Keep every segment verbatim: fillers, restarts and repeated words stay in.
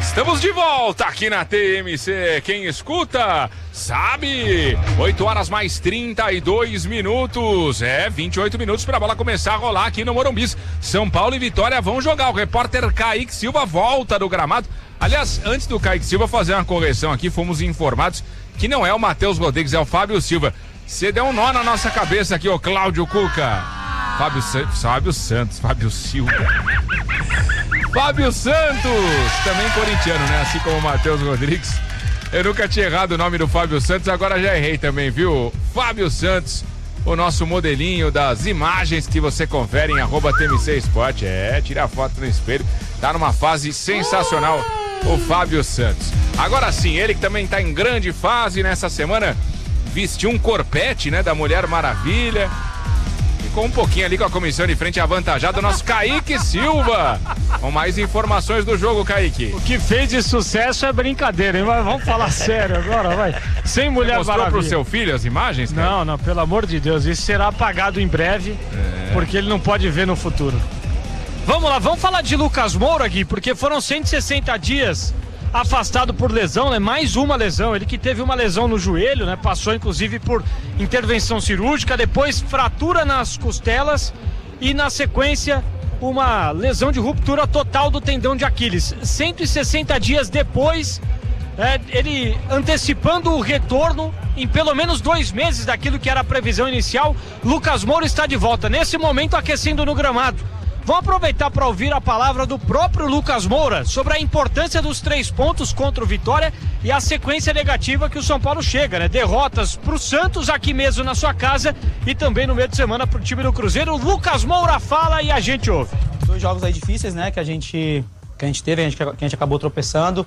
Estamos de volta aqui na T M C. Quem escuta sabe. oito horas mais trinta e dois minutos. É, vinte e oito minutos para a bola começar a rolar aqui no Morumbi. São Paulo e Vitória vão jogar. O repórter Kaique Silva volta do gramado. Aliás, antes do Kaique Silva fazer uma correção aqui, fomos informados que não é o Matheus Rodrigues, é o Fábio Silva. Você deu um nó na nossa cabeça aqui, ô Cláudio Cuca. Fábio, Sa- Fábio Santos, Fábio Silva. Fábio Santos, também corintiano, né? Assim como o Matheus Rodrigues. Eu nunca tinha errado o nome do Fábio Santos, agora já errei também, viu? Fábio Santos, o nosso modelinho das imagens que você confere em arroba T M C Esporte. É, tira a foto no espelho. Tá numa fase sensacional o Fábio Santos. Agora sim, ele que também tá em grande fase nessa semana, vestiu um corpete, né, da Mulher Maravilha. Ficou um pouquinho ali com a comissão de frente avantajada, o nosso Kaique Silva. Com mais informações do jogo, Kaique. O que fez de sucesso é brincadeira, hein? Mas vamos falar sério agora, vai. Sem Mulher Você mostrou Maravilha. pro seu filho as imagens, cara? Não, não, pelo amor de Deus, isso será apagado em breve, é. porque ele não pode ver no futuro. Vamos lá, vamos falar de Lucas Moura, Gui, porque foram cento e sessenta dias afastado por lesão, né? Mais uma lesão, ele que teve uma lesão no joelho, né? Passou inclusive por intervenção cirúrgica, depois fratura nas costelas e na sequência uma lesão de ruptura total do tendão de Aquiles. cento e sessenta dias depois, é, ele antecipando o retorno em pelo menos dois meses daquilo que era a previsão inicial. Lucas Moura está de volta, nesse momento aquecendo no gramado. Vamos aproveitar para ouvir a palavra do próprio Lucas Moura sobre a importância dos três pontos contra o Vitória e a sequência negativa que o São Paulo chega, né? Derrotas para o Santos aqui mesmo na sua casa e também no meio de semana para o time do Cruzeiro. O Lucas Moura fala e a gente ouve. Dois jogos aí difíceis, né? Que a gente, que a gente teve, a gente, que a gente acabou tropeçando.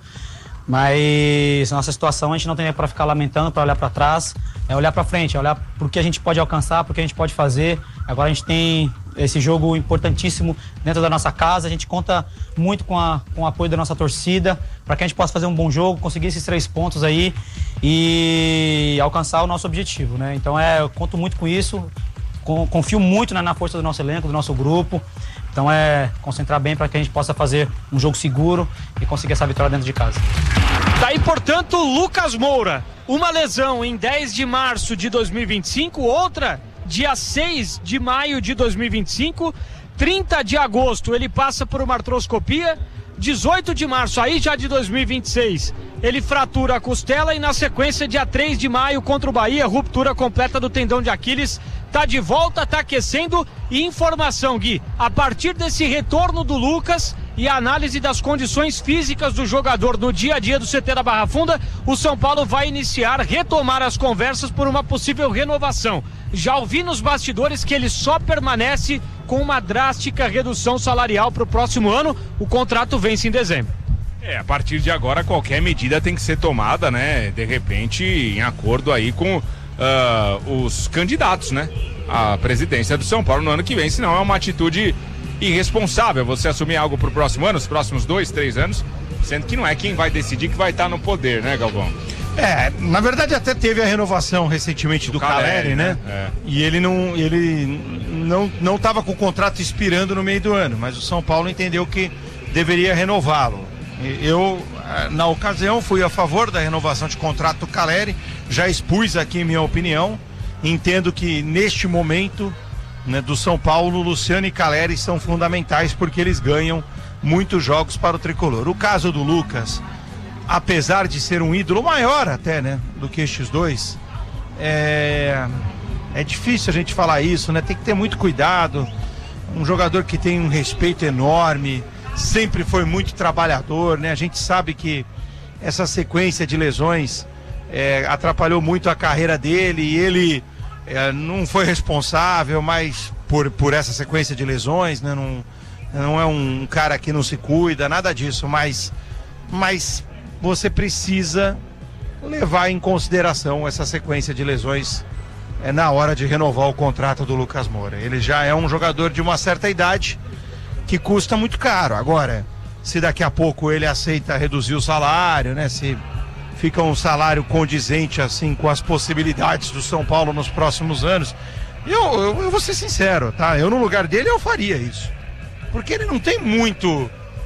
Mas nossa situação a gente não tem para ficar lamentando, para olhar para trás, é olhar para frente, é olhar para o que a gente pode alcançar, para o que a gente pode fazer. Agora a gente tem esse jogo importantíssimo dentro da nossa casa, a gente conta muito com, a, com o apoio da nossa torcida, para que a gente possa fazer um bom jogo, conseguir esses três pontos aí e alcançar o nosso objetivo, né? Então é, eu conto muito com isso, confio muito na, na força do nosso elenco, do nosso grupo. Então é concentrar bem para que a gente possa fazer um jogo seguro e conseguir essa vitória dentro de casa. Daí, portanto, Lucas Moura, uma lesão em dez de março de dois mil e vinte e cinco, outra dia seis de maio de dois mil e vinte e cinco, trinta de agosto ele passa por uma artroscopia, dezoito de março, aí já de dois mil e vinte e seis, ele fratura a costela e na sequência dia três de maio contra o Bahia, ruptura completa do tendão de Aquiles. Tá de volta, tá aquecendo. E informação, Gui, a partir desse retorno do Lucas e a análise das condições físicas do jogador no dia a dia do C T da Barra Funda, o São Paulo vai iniciar, retomar as conversas por uma possível renovação. Já ouvi nos bastidores que ele só permanece com uma drástica redução salarial para o próximo ano. O contrato vence em dezembro. É, a partir de agora qualquer medida tem que ser tomada, né? De repente, em acordo aí com Uh, os candidatos, né, à presidência do São Paulo no ano que vem, senão é uma atitude irresponsável você assumir algo pro próximo ano, os próximos dois, três anos, sendo que não é quem vai decidir que vai estar no poder, né, Galvão? É, na verdade até teve a renovação recentemente do, do Caleri, Caleri, né? É. E ele não, ele não, não tava com o contrato expirando no meio do ano, mas o São Paulo entendeu que deveria renová-lo. Eu, na ocasião, fui a favor da renovação de contrato do Caleri, já expus aqui minha opinião. Entendo que neste momento, né, do São Paulo, Luciano e Caleri são fundamentais porque eles ganham muitos jogos para o tricolor. O caso do Lucas, apesar de ser um ídolo maior até, né, do que estes dois, é, é difícil a gente falar isso, né? Tem que ter muito cuidado. Um jogador que tem um respeito enorme, sempre foi muito trabalhador, né? A gente sabe que essa sequência de lesões é, atrapalhou muito a carreira dele e ele é, não foi responsável mais por, por essa sequência de lesões, né? Não, não é um cara que não se cuida, nada disso, mas, mas você precisa levar em consideração essa sequência de lesões é, na hora de renovar o contrato do Lucas Moura. Ele já é um jogador de uma certa idade que custa muito caro. Agora, se daqui a pouco ele aceita reduzir o salário, né? Se fica um salário condizente assim com as possibilidades do São Paulo nos próximos anos, eu, eu, eu vou ser sincero, tá? Eu no lugar dele eu faria isso. Porque ele não tem muito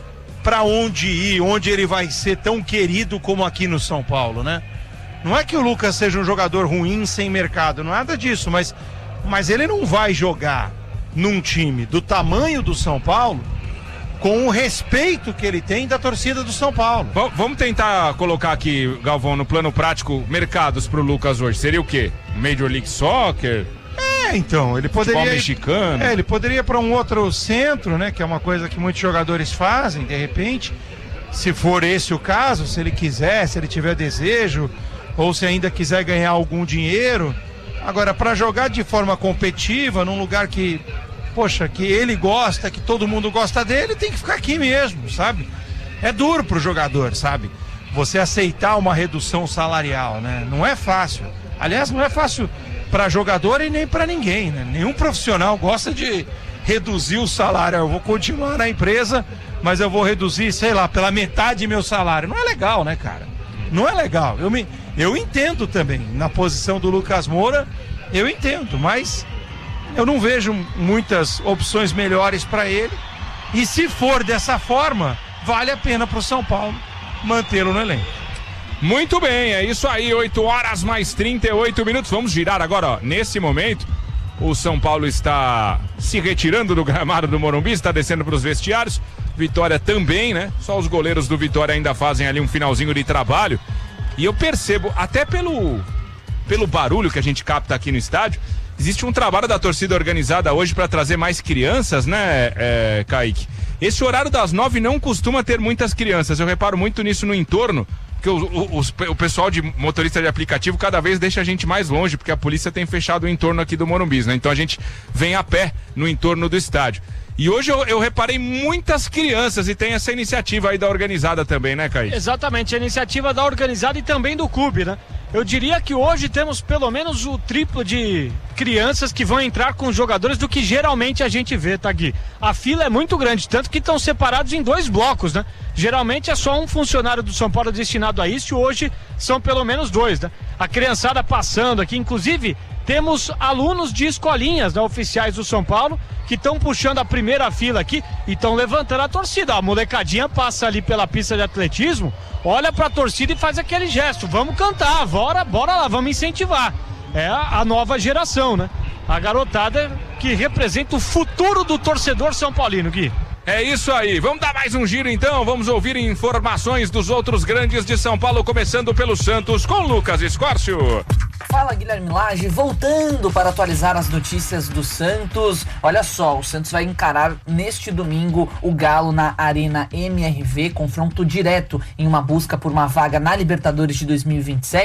para onde ir, onde ele vai ser tão querido como aqui no São Paulo, né? Não é que o Lucas seja um jogador ruim sem mercado, nada disso, mas, mas ele não vai jogar num time do tamanho do São Paulo com o respeito que ele tem da torcida do São Paulo. V- vamos tentar colocar aqui, Galvão, no plano prático, mercados pro Lucas hoje. Seria o quê? Major League Soccer? É, então, ele poderia... Futebol mexicano? É, ele poderia ir para um outro centro, né? Que é uma coisa que muitos jogadores fazem, de repente. Se for esse o caso, se ele quiser, se ele tiver desejo, ou se ainda quiser ganhar algum dinheiro. Agora, para jogar de forma competitiva, num lugar que, poxa, que ele gosta, que todo mundo gosta dele, tem que ficar aqui mesmo, sabe? É duro pro jogador, sabe? Você aceitar uma redução salarial, né? Não é fácil. Aliás, não é fácil para jogador e nem para ninguém, né? Nenhum profissional gosta de reduzir o salário. Eu vou continuar na empresa, mas eu vou reduzir, sei lá, pela metade meu salário. Não é legal, né, cara? Não é legal. Eu, me, eu entendo também, na posição do Lucas Moura, eu entendo, mas eu não vejo muitas opções melhores para ele. E se for dessa forma, vale a pena para o São Paulo mantê-lo no elenco. Muito bem, é isso aí, oito horas mais trinta e oito minutos. Vamos girar agora, ó. Nesse momento, o São Paulo está se retirando do gramado do Morumbi, está descendo para os vestiários. Vitória também, né? Só os goleiros do Vitória ainda fazem ali um finalzinho de trabalho. E eu percebo, até pelo, pelo barulho que a gente capta aqui no estádio, existe um trabalho da torcida organizada hoje para trazer mais crianças, né, é, Kaique? Esse horário das nove não costuma ter muitas crianças. Eu reparo muito nisso no entorno, porque o, o, o pessoal de motorista de aplicativo cada vez deixa a gente mais longe, porque a polícia tem fechado o entorno aqui do Morumbi, né? Então a gente vem a pé no entorno do estádio. E hoje eu, eu reparei muitas crianças e tem essa iniciativa aí da organizada também, né, Kaique? Exatamente, a iniciativa da organizada e também do clube, né? Eu diria que hoje temos pelo menos o triplo de crianças que vão entrar com os jogadores do que geralmente a gente vê, tá, Gui? A fila é muito grande, tanto que estão separados em dois blocos, né? Geralmente é só um funcionário do São Paulo destinado a isso, e hoje são pelo menos dois, né? A criançada passando aqui, inclusive temos alunos de escolinhas, né, oficiais do São Paulo, que estão puxando a primeira fila aqui e estão levantando a torcida. A molecadinha passa ali pela pista de atletismo, olha pra torcida e faz aquele gesto: vamos cantar, bora, bora lá, vamos incentivar. É a, a nova geração, né? A garotada que representa o futuro do torcedor são paulino, Gui. É isso aí, vamos dar mais um giro então, vamos ouvir informações dos outros grandes de São Paulo, começando pelo Santos com Lucas Escórcio. Fala, Guilherme Lage, voltando para atualizar as notícias do Santos. Olha só, o Santos vai encarar neste domingo o Galo na Arena M R V, confronto direto em uma busca por uma vaga na Libertadores de dois mil e vinte e sete.